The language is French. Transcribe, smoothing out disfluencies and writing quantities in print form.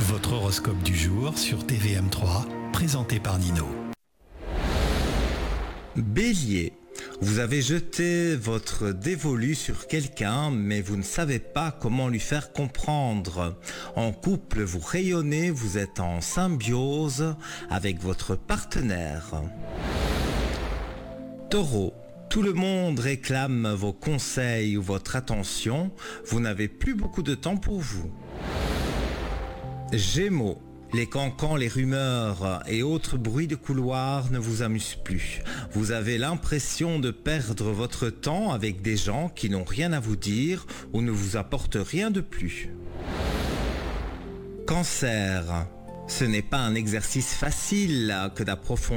Votre horoscope du jour sur TVM3, présenté par Nino. Bélier, vous avez jeté votre dévolu sur quelqu'un, mais vous ne savez pas comment lui faire comprendre. En couple, vous rayonnez, vous êtes en symbiose avec votre partenaire. Taureau, tout le monde réclame vos conseils ou votre attention, vous n'avez plus beaucoup de temps pour vous. Gémeaux, les cancans, les rumeurs et autres bruits de couloir ne vous amusent plus. Vous avez l'impression de perdre votre temps avec des gens qui n'ont rien à vous dire ou ne vous apportent rien de plus. Cancer, ce n'est pas un exercice facile que d'approfondir